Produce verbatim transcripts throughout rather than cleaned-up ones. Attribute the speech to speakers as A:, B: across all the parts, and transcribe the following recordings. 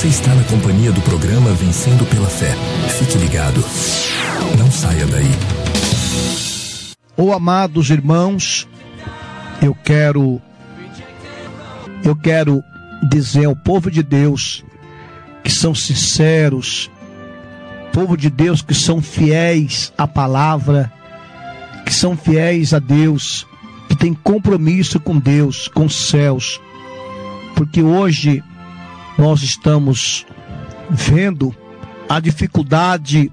A: Você está na companhia do programa Vencendo pela Fé. Fique ligado. Não saia daí.
B: Oh, amados irmãos, eu quero, eu quero dizer ao povo de Deus que são sinceros, povo de Deus que são fiéis à palavra, que são fiéis a Deus, que tem compromisso com Deus, com os céus, porque hoje nós estamos vendo a dificuldade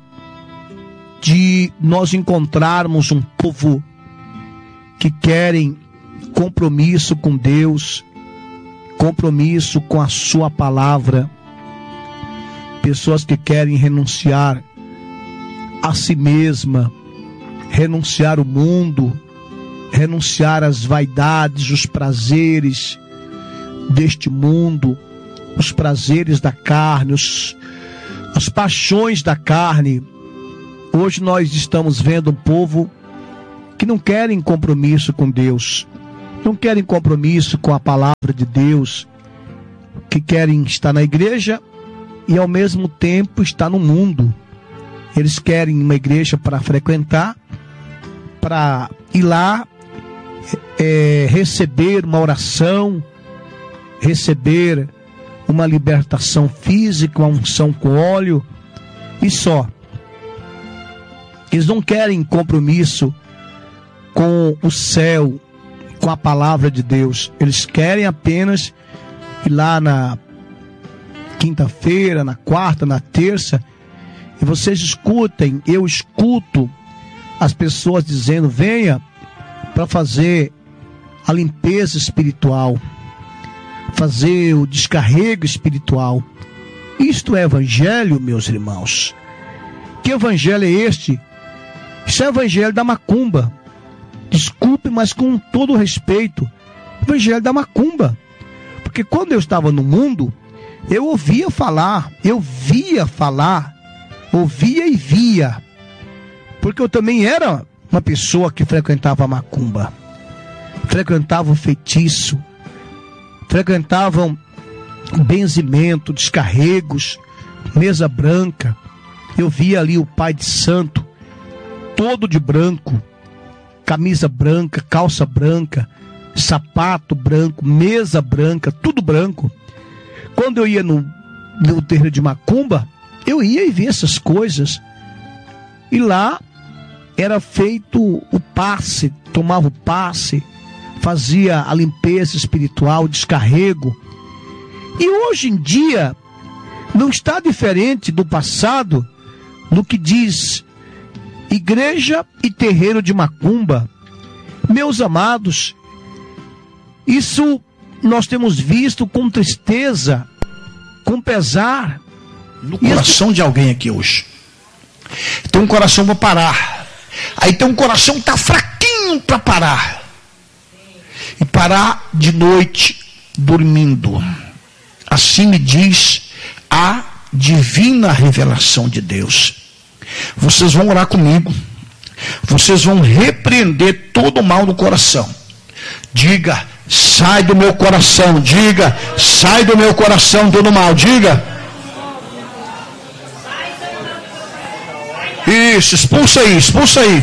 B: de nós encontrarmos um povo que querem compromisso com Deus, compromisso com a sua palavra, pessoas que querem renunciar a si mesma, renunciar ao mundo, renunciar às vaidades, os prazeres deste mundo, os prazeres da carne, os, as paixões da carne. Hoje nós estamos vendo um povo que não querem compromisso com Deus, não querem compromisso com a palavra de Deus, que querem estar na igreja e ao mesmo tempo estar no mundo. Eles querem uma igreja para frequentar, para ir lá é, receber uma oração, receber uma libertação física, uma unção com óleo, e só. Eles não querem compromisso com o céu, com a palavra de Deus. Eles querem apenas ir lá na quinta-feira, na quarta, na terça, e vocês escutem, eu escuto as pessoas dizendo: venha para fazer a limpeza espiritual, fazer o descarrego espiritual. Isto é evangelho, meus irmãos? Que evangelho é este? Isso é evangelho da macumba. Desculpe, mas com todo respeito, evangelho da macumba. Porque quando eu estava no mundo, eu ouvia falar, eu via falar, ouvia e via, porque eu também era uma pessoa que frequentava a macumba, frequentava o feitiço, frequentavam benzimento, descarregos, mesa branca. Eu via ali o pai de santo, todo de branco, camisa branca, calça branca, sapato branco, mesa branca, tudo branco. Quando eu ia no, no terreiro de macumba, eu ia e via essas coisas. E lá era feito o passe, tomava o passe, fazia a limpeza espiritual, o descarrego. E hoje em dia não está diferente do passado no que diz igreja e terreiro de macumba. Meus amados, isso nós temos visto com tristeza, com pesar.
C: No coração esse... de alguém aqui hoje. Tem um coração para parar. Aí tem um coração que está fraquinho para parar. E parar de noite dormindo. Assim me diz a divina revelação de Deus. Vocês vão orar comigo. Vocês vão repreender todo o mal do coração. Diga: sai do meu coração. Diga: sai do meu coração todo mal. Diga: isso, expulsa aí, expulsa aí.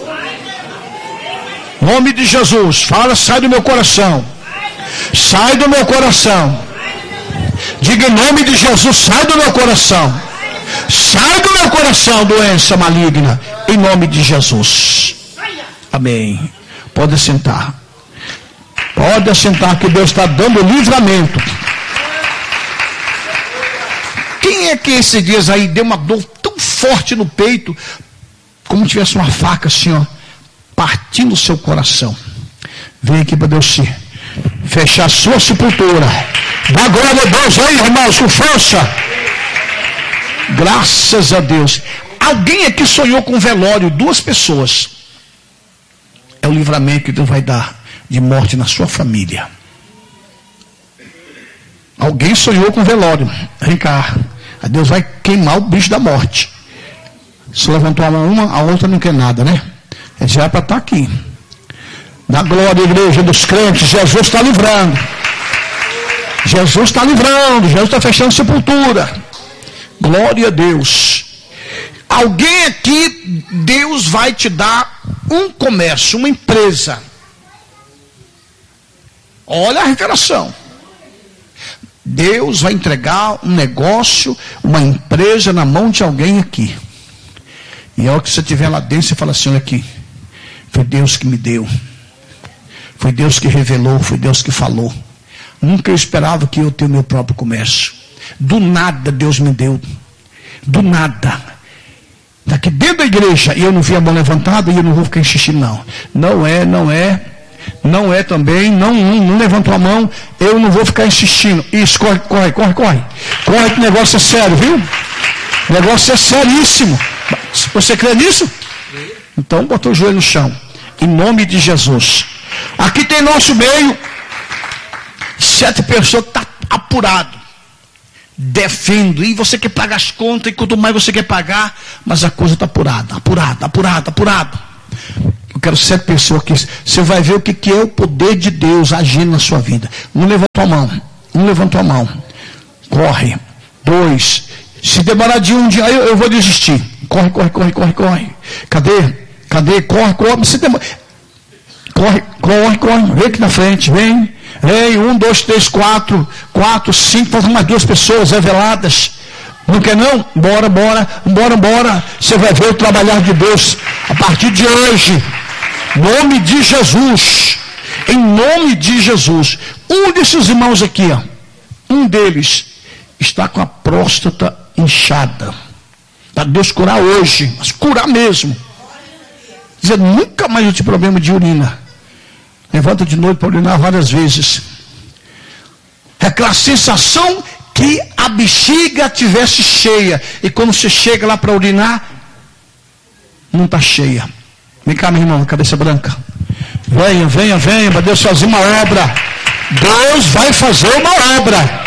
C: Em nome de Jesus, fala: sai do meu coração. Sai do meu coração. Diga em nome de Jesus: sai do meu coração. Sai do meu coração, doença maligna. Em nome de Jesus. Amém. Pode sentar. Pode assentar, que Deus está dando livramento. Quem é que esses dias aí deu uma dor tão forte no peito, como se tivesse uma faca assim, ó, partindo o seu coração? Vem aqui para Deus se fechar a sua sepultura. Dá glória a Deus aí, irmãos, com força. Graças a Deus. Alguém aqui sonhou com velório? Duas pessoas. É o livramento que Deus vai dar de morte na sua família. Alguém sonhou com velório. Vem cá. A Deus vai queimar o bicho da morte. Se levantou a mão uma, a outra não quer nada, né? Já é para estar aqui. Na glória, igreja dos crentes, Jesus está livrando. Jesus está livrando, Jesus está fechando sepultura. Glória a Deus. Alguém aqui, Deus vai te dar um comércio, uma empresa. Olha a revelação. Deus vai entregar um negócio, uma empresa na mão de alguém aqui. E a hora que você estiver lá dentro, você fala assim, olha aqui, foi Deus que me deu. Foi Deus que revelou, foi Deus que falou. Nunca eu esperava que eu tenha o meu próprio comércio. Do nada Deus me deu. Do nada. Daqui dentro da igreja, e eu não vi a mão levantada, e eu não vou ficar insistindo, não. Não é, não é. Não é também, não, não, não levantou a mão, eu não vou ficar insistindo. Isso, corre, corre, corre, corre. Corre que o negócio é sério, viu? O negócio é seríssimo. Você crê nisso? Então bota o joelho no chão. Em nome de Jesus. Aqui tem nosso meio sete pessoas que estão apurado, defendo, e você quer pagar as contas, e quanto mais você quer pagar, mas a coisa está apurada, apurada, apurada, apurada. Eu quero sete pessoas aqui. Você vai ver o que, que é o poder de Deus agindo na sua vida. Um levantou a mão, um levantou a mão. Corre. Dois. Se demorar de um dia, eu, eu vou desistir. Corre, corre, corre, corre, corre. Cadê? Cadê? Corre, corre. Se demora... Corre, corre, corre. Vem aqui na frente, vem. Vem, um, dois, três, quatro, quatro, cinco, faz mais duas pessoas reveladas. Não quer não? Bora, bora, bora, bora. Você vai ver o trabalhar de Deus a partir de hoje. Em nome de Jesus. Em nome de Jesus. Um desses irmãos aqui, ó, um deles está com a próstata inchada. Para Deus curar hoje, mas curar mesmo. Dizendo, nunca mais eu tive problema de urina. Levanta de noite para urinar várias vezes. É aquela sensação que a bexiga tivesse cheia. E quando você chega lá para urinar, não está cheia. Vem cá, meu irmão, cabeça branca. Venha, venha, venha, para Deus fazer uma obra. Deus vai fazer uma obra.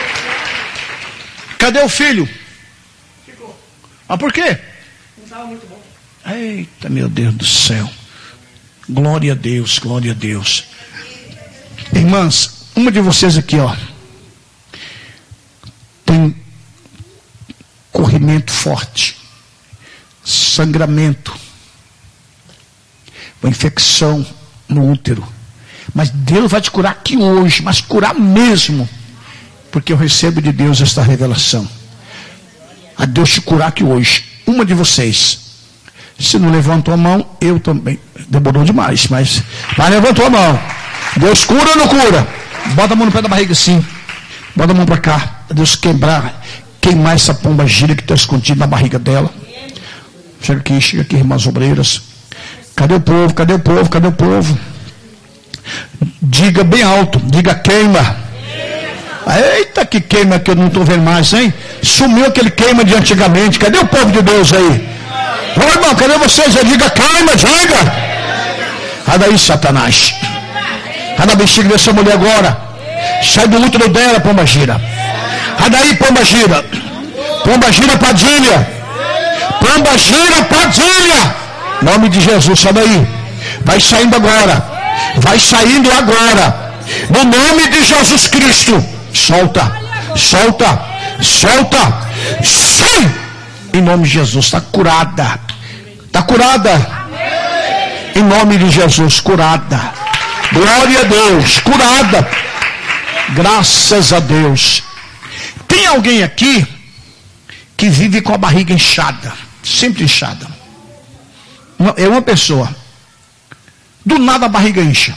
C: Cadê o filho? Ficou. Ah, por quê? Não estava muito bom. Eita, meu Deus do céu. Glória a Deus, glória a Deus. Irmãs, uma de vocês aqui, ó, tem corrimento forte, sangramento, uma infecção no útero. Mas Deus vai te curar aqui hoje, mas curar mesmo, porque eu recebo de Deus esta revelação. A Deus te curar aqui hoje. Uma de vocês, se não levantou a mão, eu também. Demorou demais, mas, mas levantou a mão. Deus cura ou não cura? Bota a mão no pé da barriga assim. Bota a mão para cá. Deus quebrar, queimar essa pomba gira que está escondida na barriga dela. Chega aqui, chega aqui, irmãs obreiras. Cadê o povo? Cadê o povo? Cadê o povo? Diga bem alto, diga queima. Eita, que queima que eu não estou vendo mais, hein? Sumiu aquele queima de antigamente. Cadê o povo de Deus aí? Ô irmão, cadê vocês? Eu diga queima, diga. Sai daí, Satanás. Sai da bexiga dessa mulher agora. Sai do útero dela, pomba gira. Sai daí, pomba gira. Pomba gira, Padilha. Pomba gira, Padilha. Em nome de Jesus, sai daí. Vai saindo agora. Vai saindo agora. No nome de Jesus Cristo. Solta, solta, solta. Sai. Em nome de Jesus, está curada. Está curada. Em nome de Jesus, curada. Glória a Deus, curada. Graças a Deus. Tem alguém aqui que vive com a barriga inchada, sempre inchada. É uma pessoa. Do nada a barriga incha.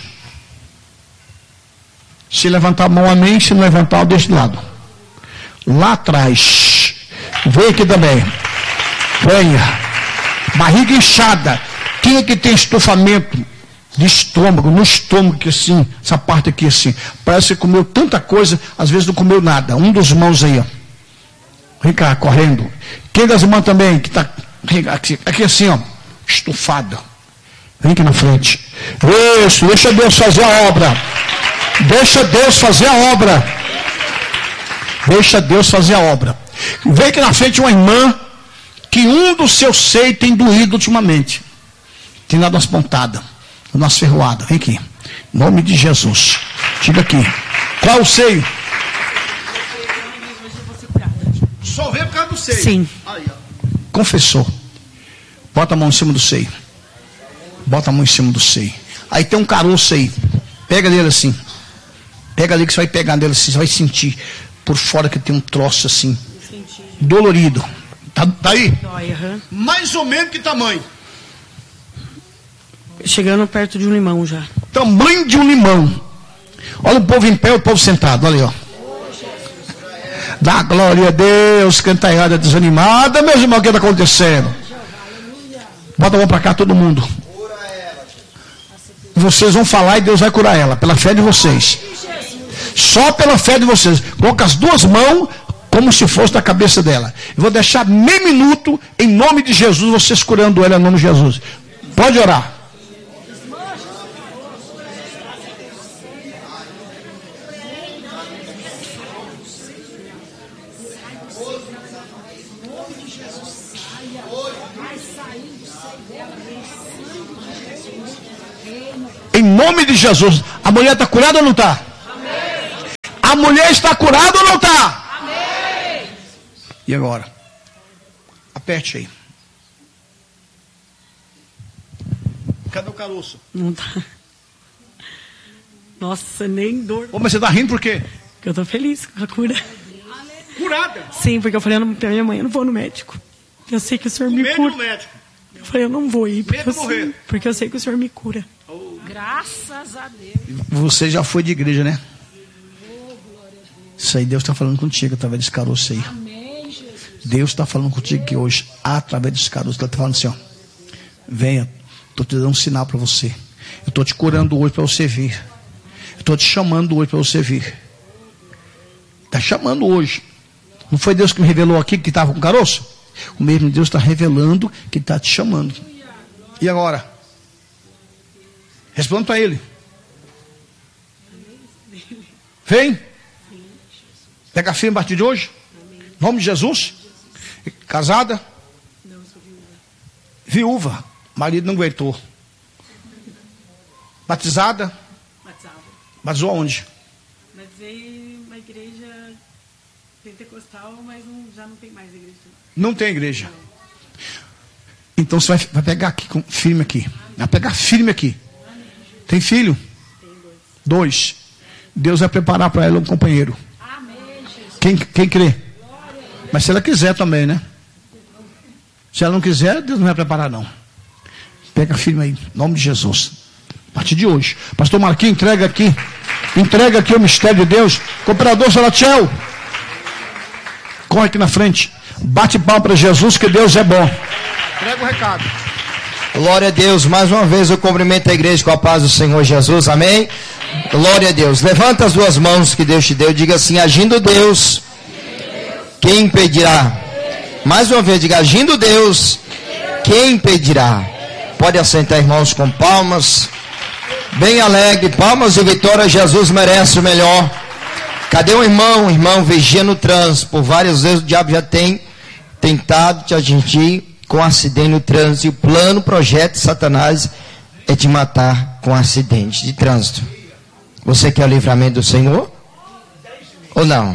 C: Se levantar a mão, amém. Se não levantar, deixa de lado. Lá atrás. Vem aqui também. Venha. Barriga inchada. Quem é que tem estufamento de estômago, no estômago aqui assim, essa parte aqui assim, parece que comeu tanta coisa, às vezes não comeu nada. Um dos irmãos aí, ó, vem cá, correndo. Quem das irmãs também, que está aqui, aqui assim, ó, estufada, vem aqui na frente. Isso, deixa Deus fazer a obra. Deixa Deus fazer a obra. Deixa Deus fazer a obra. Vem aqui na frente uma irmã que um dos seus seios tem doído ultimamente. Tem dado umas pontadas, umas ferroadas. Vem aqui. Em nome de Jesus. Diga aqui. Qual o seio? Só veio por causa do seio?
D: Sim.
C: Aí, ó. Confessou. Bota a mão em cima do seio. Bota a mão em cima do seio. Aí tem um caroço aí. Pega nele assim. Pega ali que você vai pegar nele assim. Você vai sentir por fora que tem um troço assim. Dolorido. Tá, tá aí?
D: Dói, uhum.
C: Mais ou menos que tamanho?
D: Chegando perto de um limão já.
C: Tamanho de um limão. Olha o povo em pé, o povo sentado. Olha aí, ó. Dá glória a Deus, cantarada desanimada. Meus irmãos, o que está acontecendo? Bota a mão para cá, todo mundo. Vocês vão falar e Deus vai curar ela, pela fé de vocês. Só pela fé de vocês. Coloca as duas mãos como se fosse da cabeça dela. Eu vou deixar meio minuto, em nome de Jesus, vocês curando ela em nome de Jesus. Pode orar. Em nome de Jesus. A mulher está curada ou não está? A mulher está curada ou não está? Amém. E agora? Aperte aí. Cadê o caroço?
D: Não tá. Nossa, nem dor.
C: Ô, mas você está rindo por quê?
D: Porque eu tô feliz com a cura.
C: Curada?
D: Sim, porque eu falei pra minha mãe, eu não vou no médico. Eu sei que o senhor me cura.
C: Médico.
D: Eu falei, eu não vou ir, porque eu,
C: morrer.
D: sei, porque eu sei que o senhor me cura.
E: Graças a Deus.
C: Você já foi de igreja, né? Isso aí Deus está falando contigo através desse caroço aí.
E: Amém, Jesus.
C: Deus está falando contigo que hoje, através desse caroço, Ele está falando assim, ó. Venha, estou te dando um sinal para você. Eu estou te curando hoje para você vir. Eu estou te chamando hoje para você vir. Está chamando hoje. Não foi Deus que me revelou aqui que estava com caroço? O mesmo Deus está revelando que está te chamando. E agora? Responda para Ele. Vem. Pega firme a partir de hoje. Em nome de Jesus. Casada?
D: Não, eu sou viúva.
C: Viúva. Marido não aguentou. Batizada?
D: Batizada.
C: Batizou aonde?
D: Batizei uma igreja pentecostal, mas não, já não tem mais igreja.
C: Não tem igreja. Então você vai, vai pegar aqui, com, firme aqui. Vai pegar firme aqui. Tem filho?
D: Tem dois.
C: Dois. Deus vai preparar para ela um companheiro. Quem, quem crê? Mas se ela quiser também, né? Se ela não quiser, Deus não vai preparar não. Pega firme aí, em nome de Jesus. A partir de hoje. Pastor Marquinhos, entrega aqui. Entrega aqui o mistério de Deus. Cooperador Salatiel. Corre aqui na frente. Bate palma para Jesus, que Deus é bom. Entrega o recado.
F: Glória a Deus, mais uma vez eu cumprimento a igreja com a paz do Senhor Jesus, amém? Glória a Deus, levanta as duas mãos que Deus te deu, diga assim, agindo Deus, quem impedirá? Mais uma vez, diga, agindo Deus, quem impedirá? Pode assentar, irmãos, com palmas, bem alegre, palmas de vitória, Jesus merece o melhor. Cadê o irmão? Irmão, vigia no trânsito, por várias vezes o diabo já tem tentado te atingir com acidente no trânsito, e o plano, o projeto de Satanás é te matar com acidente de trânsito. Você quer o livramento do Senhor? Ou não?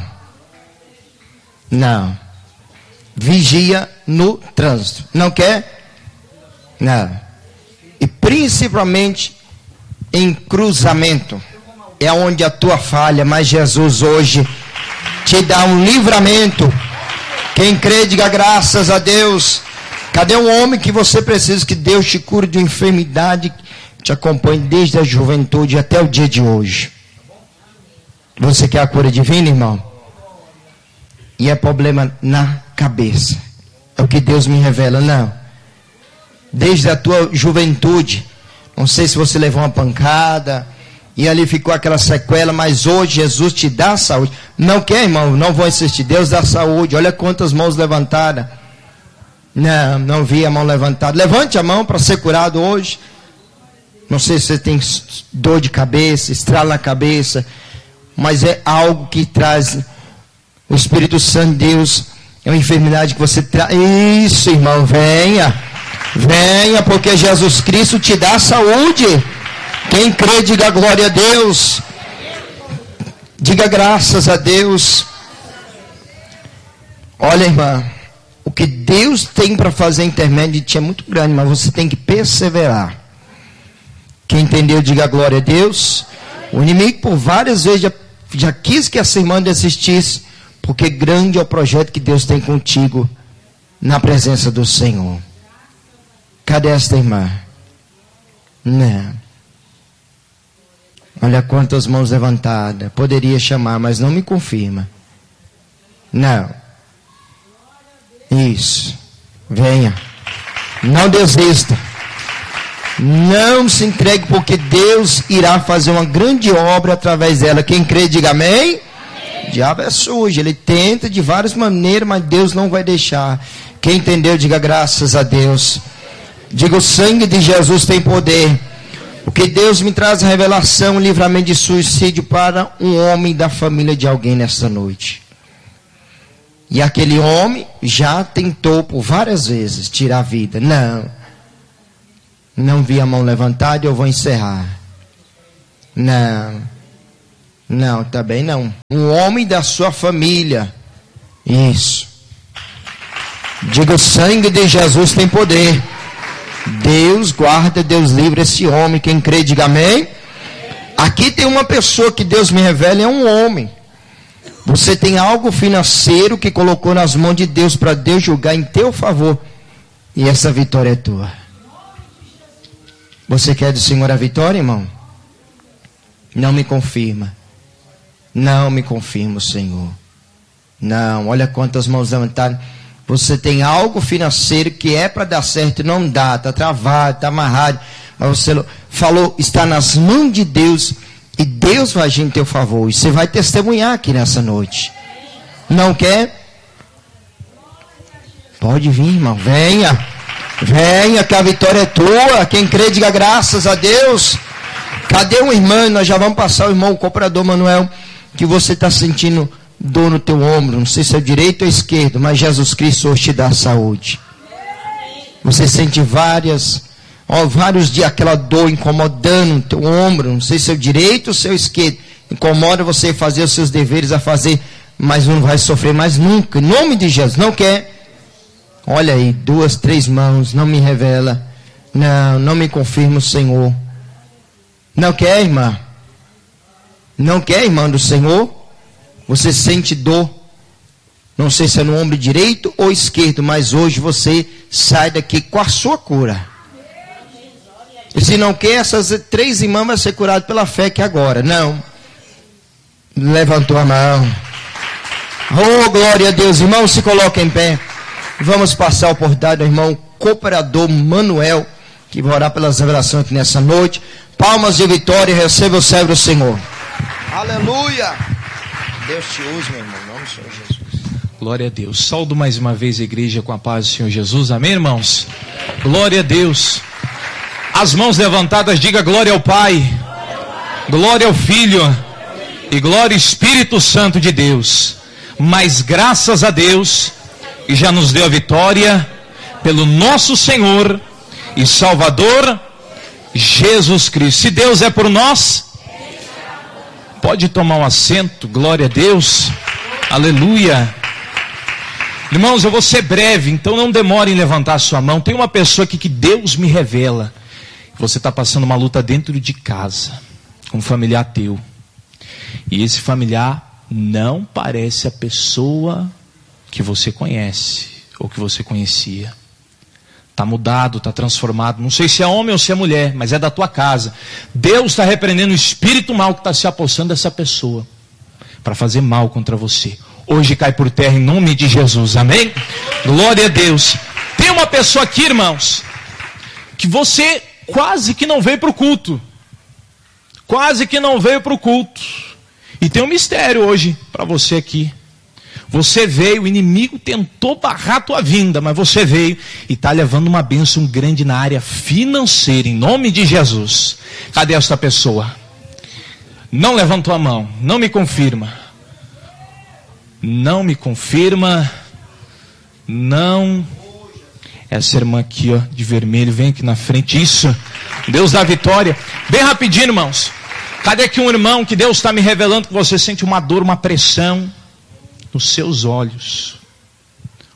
F: Não. Vigia no trânsito. Não quer? Não. E principalmente em cruzamento. É onde a tua falha, mas Jesus hoje te dá um livramento. Quem crê, diga graças a Deus. Cadê um homem que você precisa que Deus te cure de uma enfermidade que te acompanhe desde a juventude até o dia de hoje? Você quer a cura divina, irmão? E é problema na cabeça. É o que Deus me revela, não. Desde a tua juventude, não sei se você levou uma pancada e ali ficou aquela sequela, mas hoje Jesus te dá saúde. Não quer, irmão? Não vou insistir. Deus dá saúde. Olha quantas mãos levantadas. Não, não vi a mão levantada. Levante a mão para ser curado hoje. Não sei se você tem dor de cabeça, estrala na cabeça, mas é algo que traz o Espírito Santo de Deus. É uma enfermidade que você traz. Isso, irmão, venha. Venha, porque Jesus Cristo te dá saúde. Quem crê, diga glória a Deus. Diga graças a Deus. Olha, irmã, o que Deus tem para fazer intermédio de ti é muito grande, mas você tem que perseverar. Quem entendeu, diga glória a Deus. O inimigo por várias vezes já, já quis que essa irmã desistisse, porque grande é o projeto que Deus tem contigo na presença do Senhor. Cadê esta irmã? Não. Olha quantas mãos levantadas. Poderia chamar, mas não me confirma. Não. Isso. Venha. Não desista. Não se entregue, porque Deus irá fazer uma grande obra através dela. Quem crê, diga amém. Amém. O diabo é sujo, ele tenta de várias maneiras, mas Deus não vai deixar. Quem entendeu, diga graças a Deus. Diga, o sangue de Jesus tem poder. Porque Deus me traz a revelação, o livramento de suicídio para um homem da família de alguém nesta noite. E aquele homem já tentou por várias vezes tirar a vida. Não. Não vi a mão levantada e eu vou encerrar. Não. Não, também não. Um homem da sua família. Isso. Diga, o sangue de Jesus tem poder. Deus guarda, Deus livra esse homem. Quem crê, diga amém. Aqui tem uma pessoa que Deus me revela, é um homem. Você tem algo financeiro que colocou nas mãos de Deus para Deus julgar em teu favor. E essa vitória é tua. Você quer do Senhor a vitória, irmão? Não me confirma. Não me confirma o Senhor. Não, olha quantas mãos levantaram. Você tem algo financeiro que é para dar certo e não dá, está travado, está amarrado. Mas você falou, está nas mãos de Deus e Deus vai agir em teu favor. E você vai testemunhar aqui nessa noite. Não quer? Pode vir, irmão, venha. Venha, que a vitória é tua. Quem crê, diga graças a Deus. Cadê o irmão? Nós já vamos passar o irmão, o cooperador Manuel, que você está sentindo dor no teu ombro, não sei se é direito ou esquerdo, mas Jesus Cristo hoje te dá saúde. Você sente várias, ó, vários dias aquela dor incomodando o teu ombro, não sei se é o direito ou se é o esquerdo, incomoda você fazer os seus deveres a fazer, mas não vai sofrer mais nunca, em nome de Jesus. Não quer? Olha aí, duas, três mãos, não me revela, não, não me confirma o Senhor. Não quer, irmã? Não quer, irmã do Senhor? Você sente dor, não sei se é no ombro direito ou esquerdo, mas hoje você sai daqui com a sua cura. E se não quer, essas três irmãs vão ser curadas pela fé que agora. Não. Levantou a mão. Oh, glória a Deus. Irmão, se coloca em pé. Vamos passar a oportunidade ao irmão cooperador Manuel, que vai orar pelas revelações aqui nessa noite. Palmas de vitória, receba o servo do Senhor. Aleluia. Deus te use, meu irmão, em nome do Senhor Jesus.
C: Glória a Deus. Saúdo mais uma vez a igreja com a paz do Senhor Jesus. Amém, irmãos? Glória a Deus. As mãos levantadas, diga glória ao Pai, glória ao Filho e glória ao Espírito Santo de Deus. Mas graças a Deus, que já nos deu a vitória pelo nosso Senhor e Salvador Jesus Cristo. Se Deus é por nós, pode tomar um assento, glória a Deus, aleluia. Irmãos, eu vou ser breve, então não demore em levantar a sua mão. Tem uma pessoa aqui que Deus me revela. Você está passando uma luta dentro de casa, com um familiar teu. E esse familiar não parece a pessoa que você conhece, ou que você conhecia. Está mudado, está transformado. Não sei se é homem ou se é mulher, mas é da tua casa. Deus está repreendendo o espírito mal que está se apossando dessa pessoa, para fazer mal contra você. Hoje cai por terra em nome de Jesus, amém? Glória a Deus. Tem uma pessoa aqui, irmãos, que você quase que não veio para o culto. Quase que não veio para o culto. E tem um mistério hoje para você aqui. Você veio, o inimigo tentou barrar a tua vinda, mas você veio e está levando uma bênção grande na área financeira, em nome de Jesus. Cadê esta pessoa? Não levantou a mão, não me confirma. Não me confirma. Não. Essa irmã aqui, ó, de vermelho, vem aqui na frente. Isso, Deus dá vitória. Bem rapidinho, irmãos. Cadê aqui um irmão que Deus está me revelando que você sente uma dor, uma pressão nos seus olhos?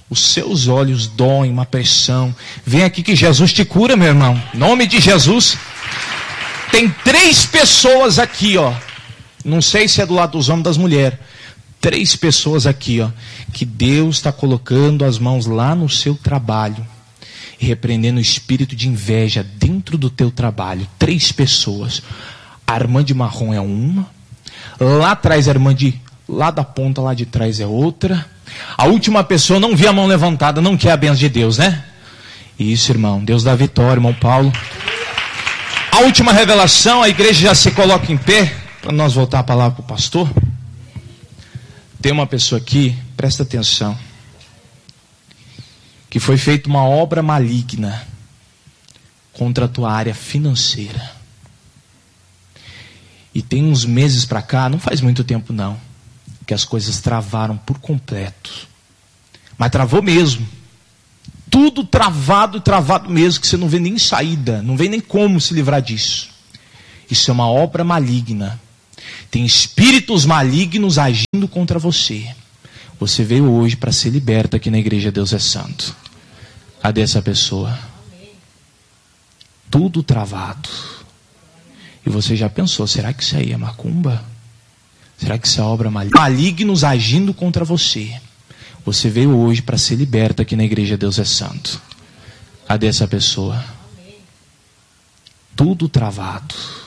C: Os seus olhos doem, uma pressão. Vem aqui que Jesus te cura, meu irmão. Em nome de Jesus. Tem três pessoas aqui, ó. Não sei se é do lado dos homens ou das mulheres. Três pessoas aqui, ó. Que Deus está colocando as mãos lá no seu trabalho. E repreendendo o espírito de inveja dentro do teu trabalho. Três pessoas. A irmã de marrom é uma. Lá atrás a irmã de... Lá da ponta, lá de trás é outra. A última pessoa não vi a mão levantada, não quer a bênção de Deus, né? Isso, irmão. Deus dá vitória, irmão Paulo. A última revelação, a igreja já se coloca em pé, para nós voltar a palavra para o pastor. Tem uma pessoa aqui, presta atenção, que foi feita uma obra maligna contra a tua área financeira. E tem uns meses para cá, não faz muito tempo não, que as coisas travaram por completo. Mas travou mesmo. Tudo travado e travado mesmo, que você não vê nem saída, não vê nem como se livrar disso. Isso é uma obra maligna. Tem espíritos malignos agindo contra você. Você veio hoje para ser liberto aqui na igreja Deus é Santo. Cadê essa pessoa? Tudo travado. E você já pensou, será que isso aí é macumba? Será que isso é obra maligna? Malignos agindo contra você. Você veio hoje para ser liberto aqui na igreja Deus é Santo. Cadê essa pessoa? Tudo travado.